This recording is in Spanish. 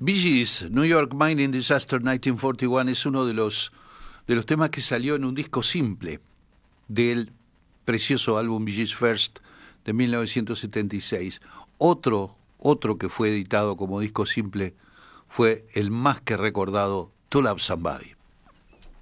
Bee Gees, New York Mining Disaster 1941 es uno de los temas que salió en un disco simple del precioso álbum Bee Gees First de 1976. Otro que fue editado como disco simple fue el más que recordado To Love Somebody.